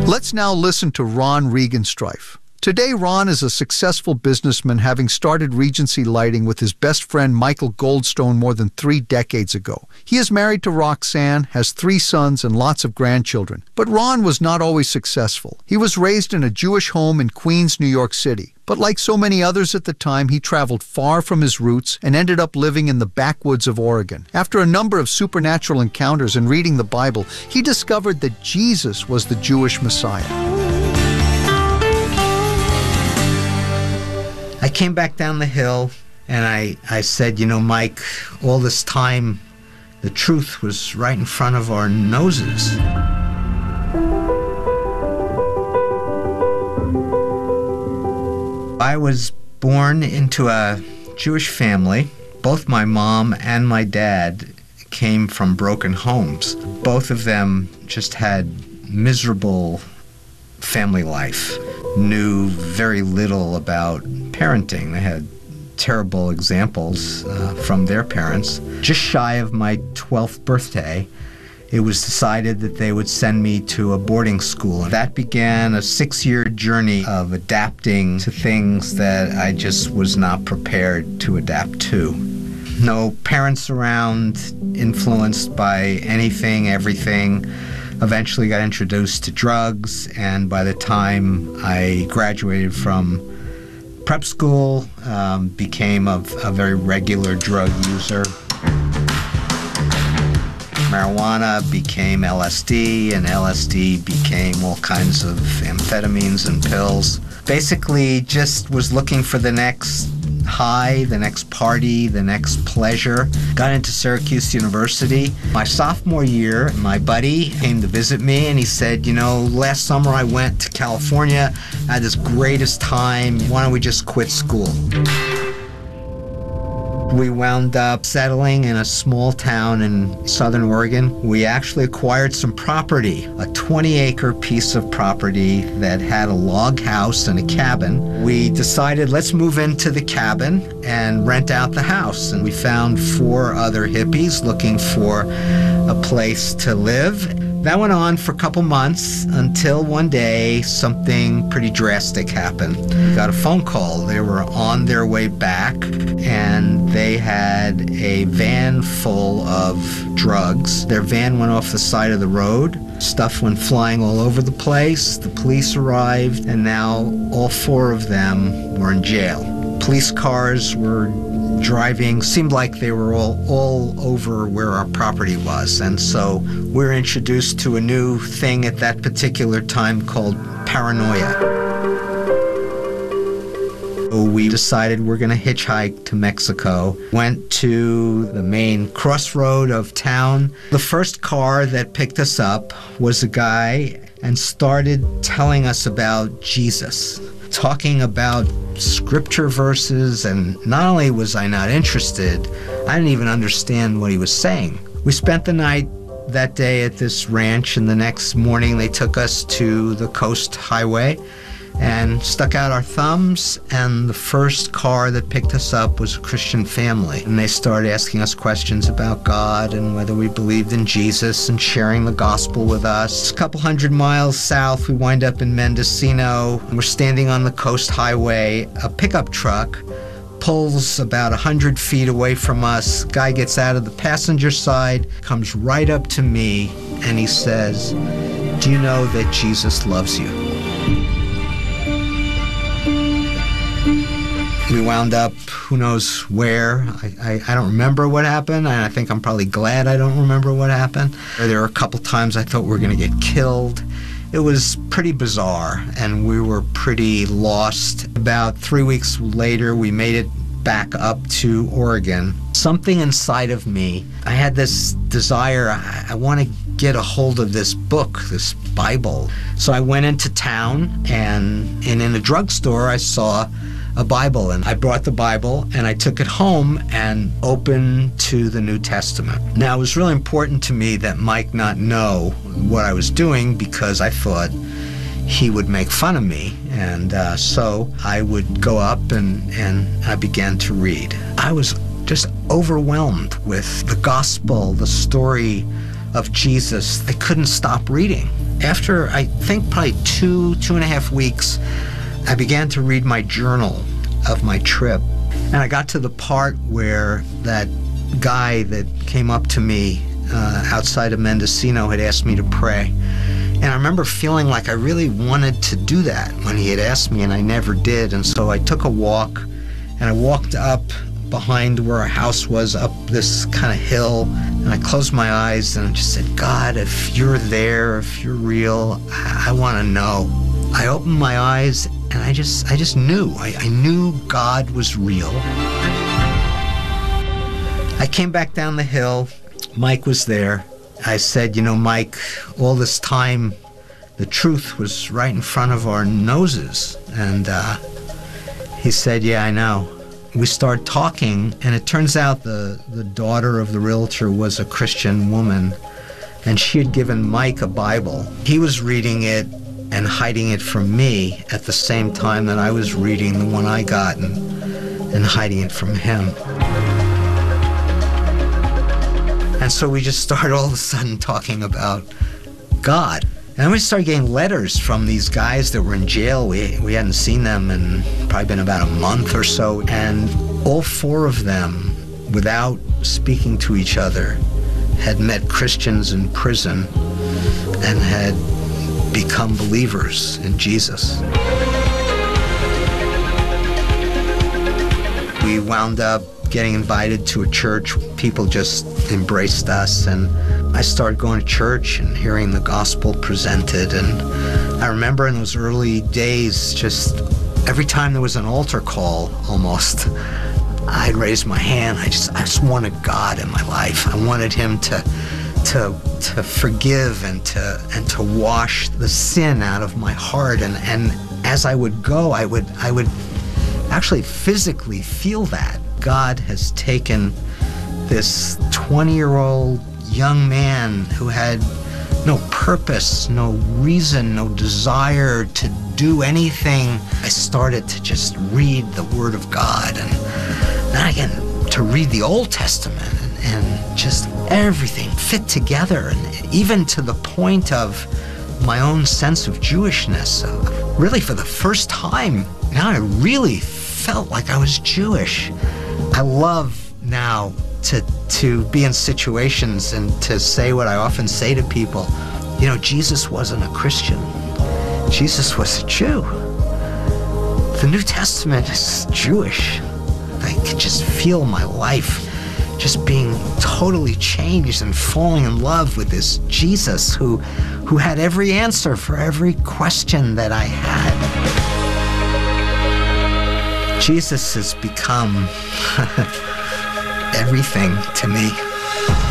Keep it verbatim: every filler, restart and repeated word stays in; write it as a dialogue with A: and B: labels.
A: Let's now listen to Ron Regenstrief. Today, Ron is a successful businessman, having started Regency Lighting with his best friend Michael Goldstone more than three decades ago. He is married to Roxanne, has three sons, and lots of grandchildren. But Ron was not always successful. He was raised in a Jewish home in Queens, New York City. But like so many others at the time, he traveled far from his roots and ended up living in the backwoods of Oregon. After a number of supernatural encounters and reading the Bible, he discovered that Jesus was the Jewish Messiah.
B: I came back down the hill and I, I said, you know, Mike, all this time, the truth was right in front of our noses. I was born into a Jewish family. Both my mom and my dad came from broken homes. Both of them just had miserable family life, knew very little about parenting. They had terrible examples uh, from their parents. Just shy of my twelfth birthday, it was decided that they would send me to a boarding school. That began a six-year journey of adapting to things that I just was not prepared to adapt to. No parents around, influenced by anything, everything. Eventually got introduced to drugs, and by the time I graduated from prep school, um, became a, a very regular drug user. Marijuana became L S D, and L S D became all kinds of amphetamines and pills. Basically just was looking for the next high, the next party, the next pleasure. Got into Syracuse University. My sophomore year, my buddy came to visit me and he said, you know, last summer I went to California, I had this greatest time, why don't we just quit school? We wound up settling in a small town in southern Oregon. We actually acquired some property, a twenty acre piece of property that had a log house and a cabin. We decided let's move into the cabin and rent out the house. And we found four other hippies looking for a place to live. That went on for a couple months until one day something pretty drastic happened. We got a phone call. They were on their way back and they had a van full of drugs. Their van went off the side of the road. Stuff went flying all over the place. The police arrived and now all four of them were in jail. Police cars were driving, seemed like they were all, all over where our property was. And so we were introduced to a new thing at that particular time called paranoia. We decided we're going to hitchhike to Mexico. Went to the main crossroad of town. The first car that picked us up was a guy and started telling us about Jesus, talking about scripture verses, and not only was I not interested, I didn't even understand what he was saying. We spent the night that day at this ranch, and the next morning they took us to the Coast Highway and stuck out our thumbs, and the first car that picked us up was a Christian family. And they started asking us questions about God and whether we believed in Jesus and sharing the gospel with us. A couple hundred miles south, we wind up in Mendocino. We're standing on the Coast Highway. A pickup truck pulls about one hundred feet away from us. Guy gets out of the passenger side, comes right up to me, and he says, "Do you know that Jesus loves you?" We wound up, who knows where. I, I, I don't remember what happened, and I think I'm probably glad I don't remember what happened. There were a couple times I thought we were going to get killed. It was pretty bizarre, and we were pretty lost. About three weeks later, we made it back up to Oregon. Something inside of me, I had this desire, I, I want to get a hold of this book, this Bible. So I went into town, and, and in a drugstore I saw a Bible, and I brought the Bible and I took it home and opened to the New Testament. Now, it was really important to me that Mike not know what I was doing because I thought he would make fun of me, and uh, so I would go up and, and I began to read. I was just overwhelmed with the gospel, the story of Jesus. I couldn't stop reading. After, I think, probably two, two and a half weeks, I began to read my journal of my trip. And I got to the part where that guy that came up to me uh, outside of Mendocino had asked me to pray. And I remember feeling like I really wanted to do that when he had asked me, and I never did. And so I took a walk, and I walked up behind where our house was, up this kind of hill, and I closed my eyes and I just said, God, if you're there, if you're real, I, I want to know. I opened my eyes and I just I just knew. I, I knew God was real. I came back down the hill. Mike was there. I said, you know, Mike, all this time, the truth was right in front of our noses. And uh, he said, yeah, I know. We started talking, and it turns out the, the daughter of the realtor was a Christian woman, and she had given Mike a Bible. He was reading it and hiding it from me at the same time that I was reading the one I got and, and hiding it from him. And so we just started all of a sudden talking about God. And then we started getting letters from these guys that were in jail. We, we hadn't seen them in probably been about a month or so. And all four of them, without speaking to each other, had met Christians in prison and had become believers in Jesus. We wound up getting invited to a church. People just embraced us, and I started going to church and hearing the gospel presented. And I remember in those early days, just every time there was an altar call, almost, I'd raise my hand. I just, I just wanted God in my life. I wanted Him to, to, to forgive and to, and to wash the sin out of my heart. And, and as I would go, I would, I would actually physically feel that God has taken this twenty-year-old young man who had no purpose, no reason, no desire to do anything. I started to just read the Word of God, and then again to read the Old Testament, and, and just everything fit together, and even to the point of my own sense of Jewishness. Uh, really, for the first time, now I really felt like I was Jewish. I love now to to be in situations and to say what I often say to people. You know, Jesus wasn't a Christian. Jesus was a Jew. The New Testament is Jewish. I could just feel my life just being totally changed and falling in love with this Jesus who, who had every answer for every question that I had. Jesus has become everything to me.